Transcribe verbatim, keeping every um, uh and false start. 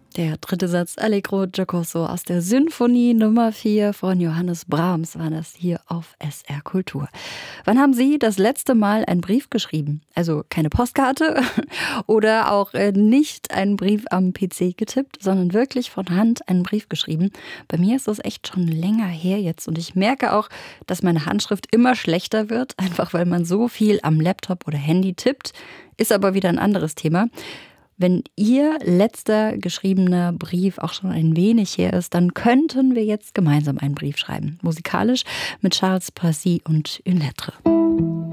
Der dritte Satz Allegro giocoso aus der Sinfonie Nummer vier von Johannes Brahms war das hier auf S R Kultur. Wann haben Sie das letzte Mal einen Brief geschrieben? Also keine Postkarte oder auch äh, nicht einen Brief am P C getippt, sondern wirklich von Hand einen Brief geschrieben. Bei mir ist das echt schon länger her jetzt und ich merke auch, dass meine Handschrift immer schlechter wird, einfach weil man so viel am Laptop oder Handy tippt. Ist aber wieder ein anderes Thema. Wenn Ihr letzter geschriebener Brief auch schon ein wenig her ist, dann könnten wir jetzt gemeinsam einen Brief schreiben. Musikalisch mit Charles Passy und Une Lettre.